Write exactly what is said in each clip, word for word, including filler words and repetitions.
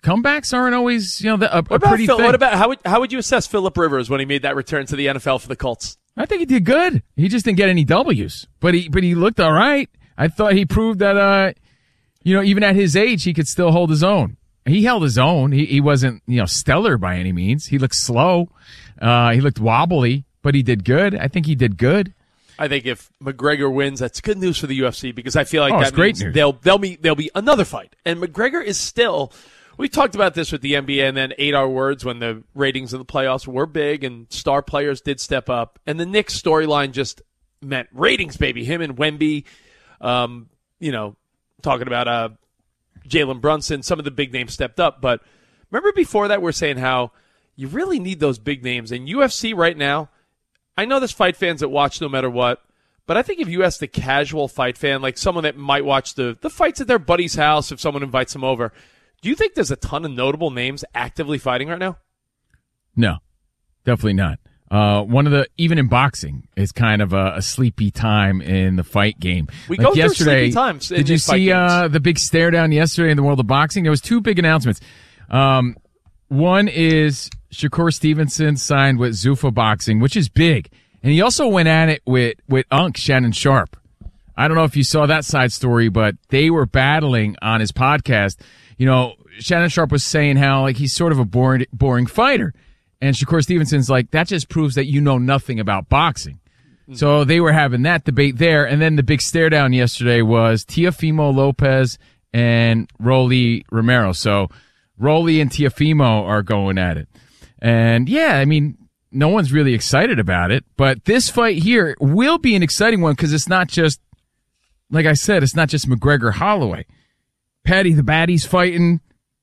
comebacks aren't always, you know, the, a, what a about pretty Phil, thing. What about how would how would you assess Phillip Rivers when he made that return to the N F L for the Colts? I think he did good. He just didn't get any W's, but he but he looked all right. I thought he proved that, uh, you know, even at his age, he could still hold his own. He held his own. He he wasn't, you know, stellar by any means. He looked slow. Uh, he looked wobbly, but he did good. I think he did good. I think if McGregor wins, that's good news for the U F C because I feel like oh, that great means news. they'll they'll be there'll be another fight. And McGregor is still. We talked about this with the N B A and then ate our words when the ratings of the playoffs were big and star players did step up. And the Knicks storyline just meant ratings, baby. Him and Wemby, um, you know, talking about uh, Jalen Brunson. Some of the big names stepped up, but remember before that we're saying how you really need those big names. And U F C right now. I know there's fight fans that watch no matter what, but I think if you ask the casual fight fan, like someone that might watch the, the fights at their buddy's house if someone invites them over, do you think there's a ton of notable names actively fighting right now? No, definitely not. Uh, one of the, even in boxing, is kind of a, a sleepy time in the fight game. We like go yesterday, through sleepy times in Did you these fight see uh, games. the big stare down yesterday in the world of boxing? There was two big announcements. Um, one is Shakur Stevenson signed with Zuffa Boxing, which is big. And he also went at it with, with Unk, Shannon Sharp. I don't know if you saw that side story, but they were battling on his podcast. You know, Shannon Sharp was saying how like he's sort of a boring, boring fighter. And Shakur Stevenson's like, that just proves that you know nothing about boxing. Mm-hmm. So they were having that debate there. And then the big stare down yesterday was Teofimo Lopez and Rolly Romero. So Rolly and Teofimo are going at it. And yeah, I mean, no one's really excited about it, but this fight here will be an exciting one because it's not just, like I said, it's not just McGregor Holloway. Paddy the Baddy's fighting.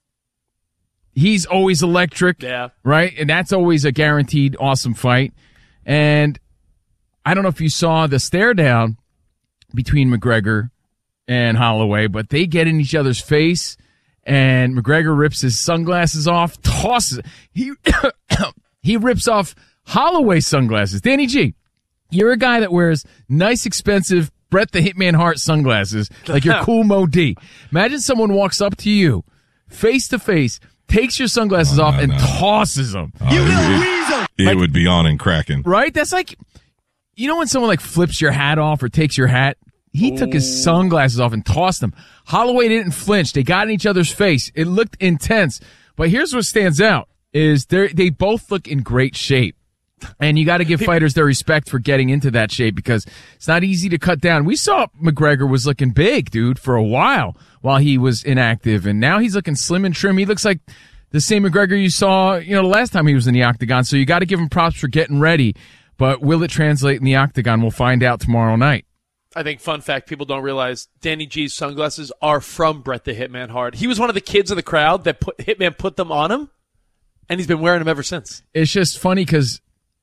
He's always electric, yeah, right? And that's always a guaranteed awesome fight. And I don't know if you saw the stare down between McGregor and Holloway, but they get in each other's face, and McGregor rips his sunglasses off, tosses he he rips off Holloway's sunglasses. Danny G, you're a guy that wears nice, expensive Bret the Hitman Hart sunglasses, like your cool Mo D. Imagine someone walks up to you, face to face, takes your sunglasses oh, off, no, and no. tosses them. Oh, you little weasel! It like, would be on and cracking. Right? That's like, you know when someone like flips your hat off or takes your hat? He Ooh. took his sunglasses off and tossed them. Holloway didn't flinch. They got in each other's face. It looked intense. But here's what stands out, is they they both look in great shape. And you got to give fighters their respect for getting into that shape because it's not easy to cut down. We saw McGregor was looking big, dude, for a while while he was inactive, and now he's looking slim and trim. He looks like the same McGregor you saw, you know, the last time he was in the octagon. So you got to give him props for getting ready. But will it translate in the octagon? We'll find out tomorrow night. I think, fun fact, people don't realize Danny G's sunglasses are from Bret the Hitman Hart. He was one of the kids in the crowd that put, Hitman put them on him, and he's been wearing them ever since. It's just funny because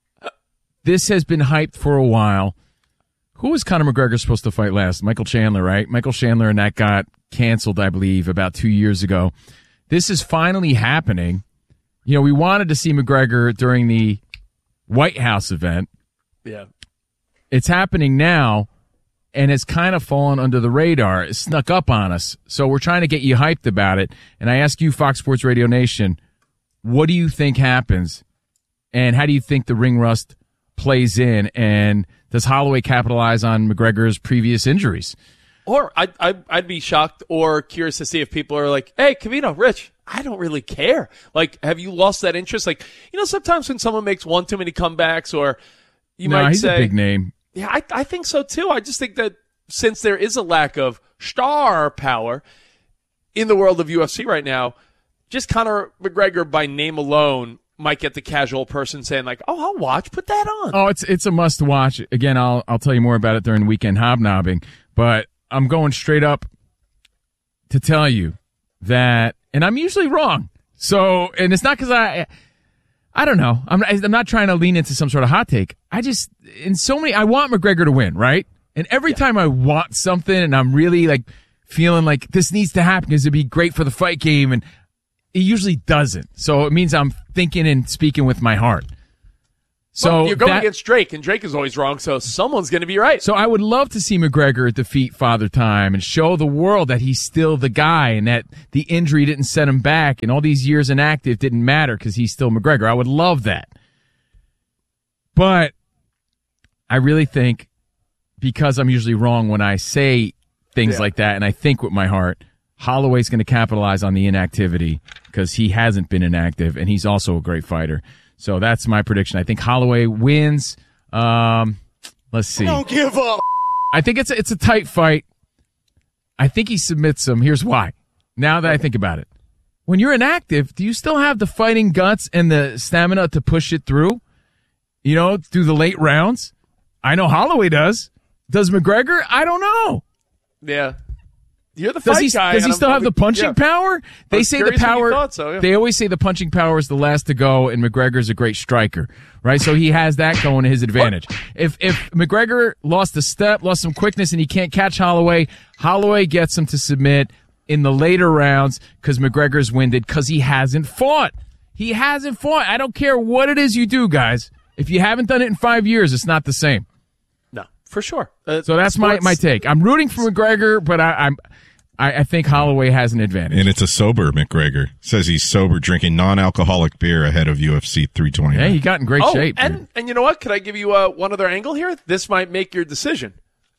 this has been hyped for a while. Who was Conor McGregor supposed to fight last? Michael Chandler, right? Michael Chandler, and that got canceled, I believe, about two years ago. This is finally happening. You know, we wanted to see McGregor during the White House event. Yeah. It's happening now, and it's kind of fallen under the radar. It snuck up on us. So we're trying to get you hyped about it. And I ask you, Fox Sports Radio Nation, what do you think happens? And how do you think the ring rust plays in, and does Holloway capitalize on McGregor's previous injuries? Or I'd, I'd, I'd be shocked or curious to see if people are like, hey, Covino, Rich, I don't really care. Like, have you lost that interest? Like, you know, sometimes when someone makes one too many comebacks, or you no, might he's say, a big name. Yeah, I, I think so too. I just think that since there is a lack of star power in the world of U F C right now, just Conor McGregor by name alone might get the casual person saying like, "Oh, I'll watch. Put that on." Oh, it's it's a must watch. Again, I'll I'll tell you more about it during Weekend Hobnobbing. But I'm going straight up to tell you that, and I'm usually wrong. So, and it's not because I, I don't know. I'm I'm not trying to lean into some sort of hot take. I just in so many, I want McGregor to win, right? And every yeah. time I want something, and I'm really like feeling like this needs to happen because it'd be great for the fight game, and it usually doesn't. So it means I'm thinking and speaking with my heart. So well, you're going that, against Drake, and Drake is always wrong, so someone's going to be right. So I would love to see McGregor defeat Father Time and show the world that he's still the guy and that the injury didn't set him back and all these years inactive didn't matter because he's still McGregor. I would love that. But I really think, because I'm usually wrong when I say things yeah. like that and I think with my heart, Holloway's going to capitalize on the inactivity because he hasn't been inactive and he's also a great fighter. So that's my prediction. I think Holloway wins. Um, let's see. Don't give up. I think it's a, it's a tight fight. I think he submits him. Here's why. Now that I think about it. When you're inactive, do you still have the fighting guts and the stamina to push it through? You know, through the late rounds? I know Holloway does. Does McGregor? I don't know. Yeah. You're the does fight he, guy. Does he still I'm, have the punching yeah. power? They say the power. So, yeah. They always say the punching power is the last to go, and McGregor's a great striker, right? So he has that going to his advantage. If if McGregor lost a step, lost some quickness, and he can't catch Holloway, Holloway gets him to submit in the later rounds because McGregor's winded because he hasn't fought. He hasn't fought. I don't care what it is you do, guys. If you haven't done it in five years, it's not the same. No, for sure. Uh, so that's sports, my, my take. I'm rooting for McGregor, but I, I'm I, I think Holloway has an advantage. And it's a sober McGregor. Says he's sober, drinking non-alcoholic beer ahead of U F C three twenty. Yeah, he got in great oh, shape. And, dude. and you know what? Could I give you uh, one other angle here? This might make your decision.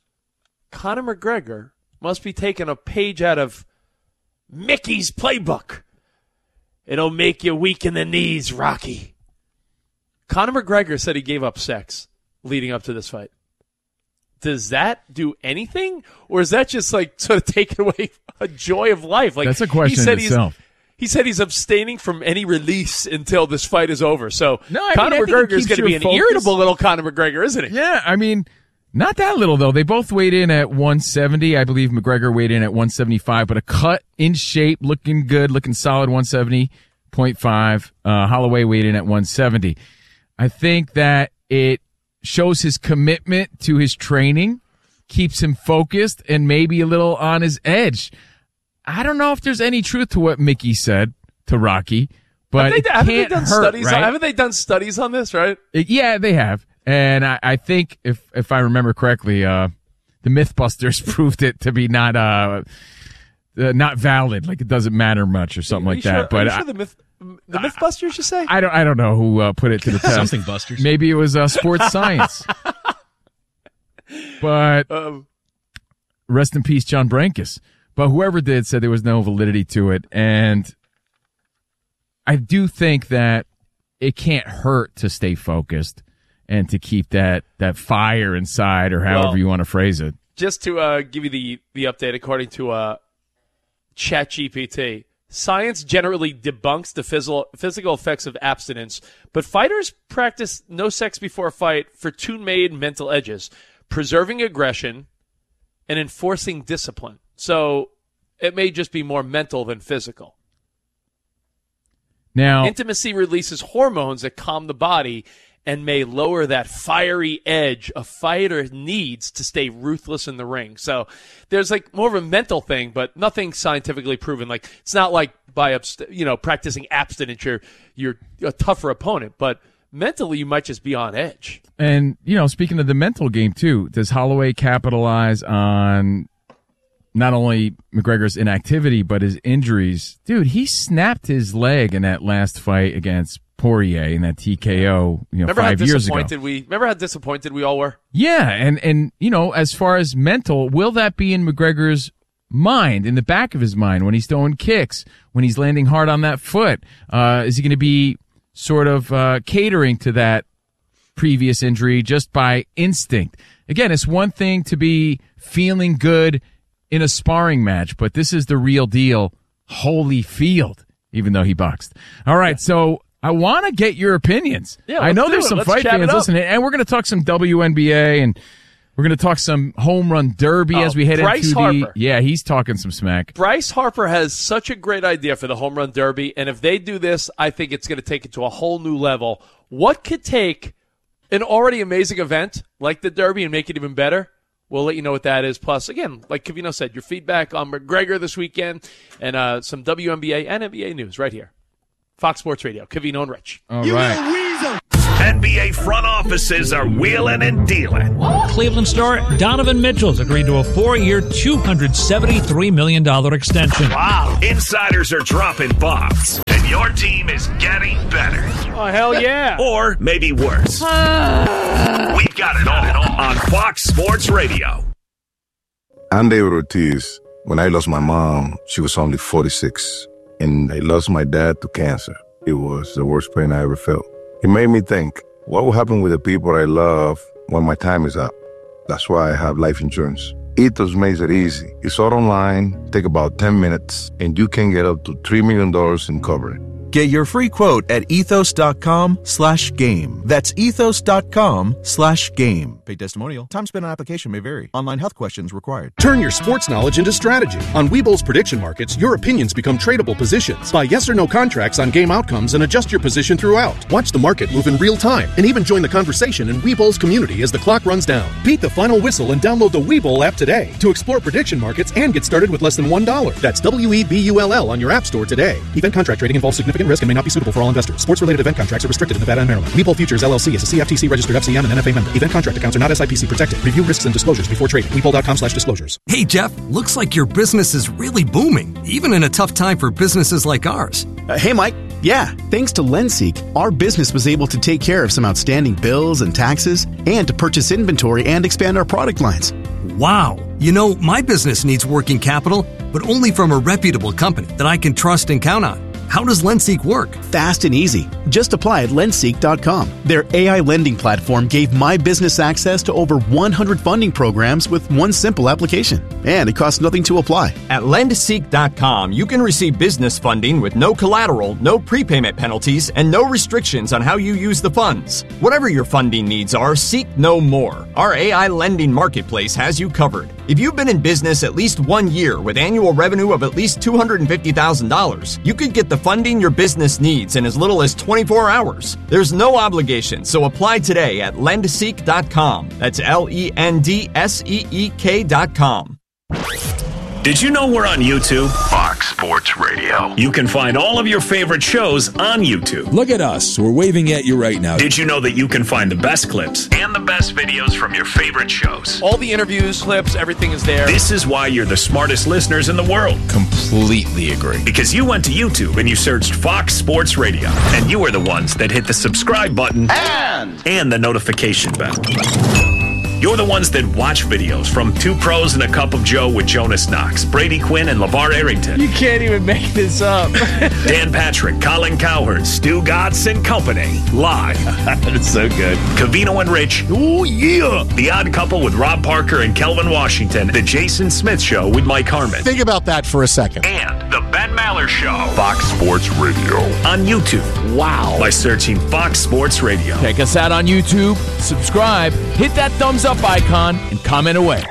Conor McGregor must be taking a page out of Mickey's playbook. It'll make you weak in the knees, Rocky. Conor McGregor said he gave up sex leading up to this fight. Does that do anything, or is that just like sort of taking away a joy of life? Like, that's a question he said in itself. He's, he said he's abstaining from any release until this fight is over. So no, I Conor mean, McGregor is going to be an focus. irritable little Conor McGregor, isn't he? Yeah, I mean, not that little though. They both weighed in at one seventy. I believe McGregor weighed in at one seventy-five, but a cut in shape, looking good, looking solid, one seventy point five. Uh, Holloway weighed in at one seventy. I think that it shows his commitment to his training, keeps him focused, and maybe a little on his edge. I don't know if there's any truth to what Mickey said to Rocky, but have they, it haven't can't they done hurt, studies right? on, haven't they done studies on this, right? It, yeah, they have. And I, I think, if if I remember correctly, uh, the Mythbusters proved it to be not uh, uh, not valid, like it doesn't matter much or something like sure, that. But are you I, sure the myth, the Mythbusters, you say? I don't I don't know who uh, put it to the test. Something Busters. Maybe it was uh, sports science. But Um, rest in peace, John Brankus. But whoever did said there was no validity to it, and I do think that it can't hurt to stay focused and to keep that that fire inside, or however Well, you want to phrase it. just to uh, give you the, the update, according to uh, ChatGPT, science generally debunks the physical, physical effects of abstinence, but fighters practice no sex before a fight for two main mental edges: preserving aggression and enforcing discipline. So it may just be more mental than physical. Now, Intimacy releases hormones that calm the body and may lower that fiery edge a fighter needs to stay ruthless in the ring. So there's like more of a mental thing, but nothing scientifically proven. Like, it's not like by abst- you know practicing abstinence you're you're a tougher opponent, but mentally you might just be on edge. and you know, speaking of the mental game too, does Holloway capitalize on not only McGregor's inactivity, but his injuries? Dude, he snapped his leg in that last fight against Poirier in that T K O, you know, Remember five how years ago. disappointed we remember how disappointed we all were? Yeah, and, and, you know, as far as mental, will that be in McGregor's mind, in the back of his mind, when he's throwing kicks, when he's landing hard on that foot? Uh, is he going to be sort of uh, catering to that previous injury just by instinct? Again, it's one thing to be feeling good in a sparring match, but this is the real deal. Holyfield, even though he boxed. All right, so I want to get your opinions. Yeah, I know let's do there's it. some Let's fight chat it fans up. listening, and we're going to talk some W N B A, and we're going to talk some home run derby Oh, as we head Bryce into Harper. the. Yeah, he's talking some smack. Bryce Harper has such a great idea for the home run derby, and if they do this, I think it's going to take it to a whole new level. What could take an already amazing event like the derby and make it even better? We'll let you know what that is. Plus, again, like Covino said, your feedback on McGregor this weekend and uh, some W N B A and N B A news right here. Fox Sports Radio, Covino and Rich. All You right. little weasel. N B A front offices are wheeling and dealing. Cleveland star Donovan Mitchell's agreed to a four-year, two hundred seventy-three million dollars extension. Wow. Insiders are dropping bombs, and your team is getting better. Oh, hell yeah. Or maybe worse. We've got it all on Fox Sports Radio. I'm David Ortiz. When I lost my mom, she was only forty-six, and I lost my dad to cancer. It was the worst pain I ever felt. It made me think, what will happen with the people I love when my time is up? That's why I have life insurance. Ethos makes it easy. It's all online, take about ten minutes, and you can get up to three million dollars in coverage. Get your free quote at ethos.com slash game. That's ethos.com slash game. Paid testimonial. Time spent on application may vary. Online health questions required. Turn your sports knowledge into strategy. On Webull's prediction markets, your opinions become tradable positions. Buy yes or no contracts on game outcomes and adjust your position throughout. Watch the market move in real time and even join the conversation in Webull's community as the clock runs down. Beat the final whistle and download the Webull app today to explore prediction markets and get started with less than one dollar. That's W E B U L L on your app store today. Event contract trading involves significant risk and may not be suitable for all investors. Sports-related event contracts are restricted in Nevada and Maryland. Webull Futures L L C is a C F T C-registered F C M and N F A member. Event contract accounts are not S I P C protected. Review risks and disclosures before trading. Webull.com slash disclosures. Hey, Jeff, looks like your business is really booming, even in a tough time for businesses like ours. Uh, hey, Mike. Yeah, thanks to LendSeek, our business was able to take care of some outstanding bills and taxes and to purchase inventory and expand our product lines. Wow. You know, my business needs working capital, but only from a reputable company that I can trust and count on. How does LendSeek work? Fast and easy. Just apply at lendseek dot com. Their A I lending platform gave my business access to over one hundred funding programs with one simple application. And it costs nothing to apply. At lendseek dot com, you can receive business funding with no collateral, no prepayment penalties, and no restrictions on how you use the funds. Whatever your funding needs are, seek no more. Our A I lending marketplace has you covered. If you've been in business at least one year with annual revenue of at least two hundred fifty thousand dollars, you could get the funding your business needs in as little as twenty-four hours. There's no obligation, so apply today at lendseek dot com. That's L E N D S E E K dot com. Did you know we're on YouTube? Fox Sports Radio. You can find all of your favorite shows on YouTube. Look at us. We're waving at you right now. Did you know that you can find the best clips and the best videos from your favorite shows? All the interviews, clips, everything is there. This is why you're the smartest listeners in the world. Completely agree. Because you went to YouTube and you searched Fox Sports Radio. And you are the ones that hit the subscribe button and, and the notification bell. You're the ones that watch videos from Two Pros and a Cup of Joe with Jonas Knox, Brady Quinn, and LeVar Arrington. You can't even make this up. Dan Patrick, Colin Cowherd, Stu Gatz and Company. Live. That's so good. Covino and Rich. Oh, yeah. The Odd Couple with Rob Parker and Kelvin Washington. The Jason Smith Show with Mike Harmon. Think about that for a second. And The Ben Maller Show. Fox Sports Radio. On YouTube. Wow. By searching Fox Sports Radio. Check us out on YouTube. Subscribe. Hit that thumbs up icon and comment away.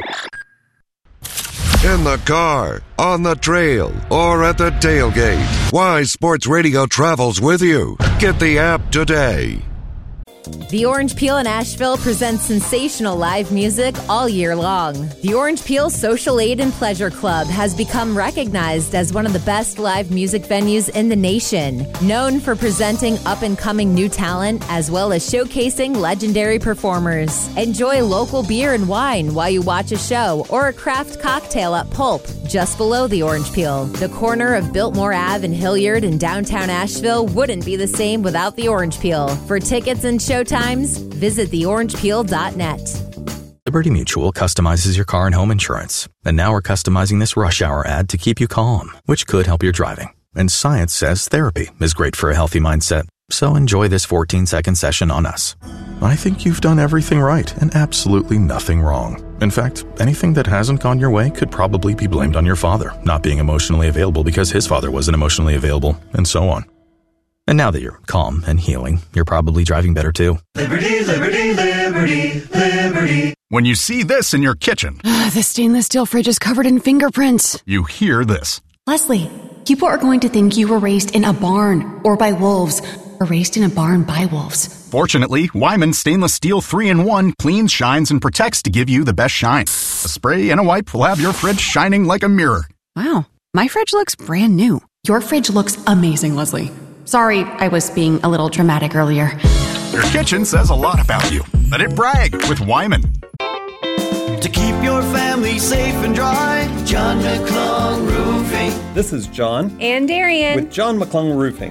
In the car, on the trail, or at the tailgate, Wise Sports Radio travels with you. Get the app today. The Orange Peel in Asheville presents sensational live music all year long. The Orange Peel Social Aid and Pleasure Club has become recognized as one of the best live music venues in the nation, known for presenting up-and-coming new talent as well as showcasing legendary performers. Enjoy local beer and wine while you watch a show or a craft cocktail at Pulp, just below the Orange Peel. The corner of Biltmore Avenue and Hilliard in downtown Asheville wouldn't be the same without the Orange Peel. For tickets and showtimes, visit the orange peel dot net. Liberty Mutual customizes your car and home insurance. And now we're customizing this rush hour ad to keep you calm, which could help your driving. And science says therapy is great for a healthy mindset. So enjoy this fourteen-second session on us. I think you've done everything right and absolutely nothing wrong. In fact, anything that hasn't gone your way could probably be blamed on your father not being emotionally available because his father wasn't emotionally available, and so on. And now that you're calm and healing, you're probably driving better too. Liberty, liberty, liberty, liberty. When you see this in your kitchen, the stainless steel fridge is covered in fingerprints. You hear this. Leslie, people are going to think you were raised in a barn or by wolves, or raised in a barn by wolves. Fortunately, Wyman Stainless Steel three in one cleans, shines, and protects to give you the best shine. A spray and a wipe will have your fridge shining like a mirror. Wow, my fridge looks brand new. Your fridge looks amazing, Leslie. Sorry, I was being a little dramatic earlier. Your kitchen says a lot about you. Let it brag with Wyman. To keep your family safe and dry, John McClung Roofing. This is John and Darian with John McClung Roofing.